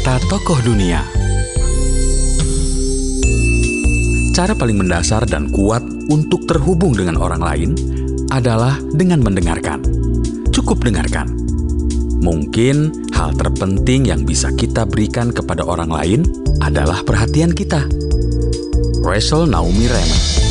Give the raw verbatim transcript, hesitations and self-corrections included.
Kata tokoh dunia. Cara paling mendasar dan kuat untuk terhubung dengan orang lain adalah dengan mendengarkan. Cukup dengarkan. Mungkin hal terpenting yang bisa kita berikan kepada orang lain adalah perhatian kita. Rachel Naomi Remen.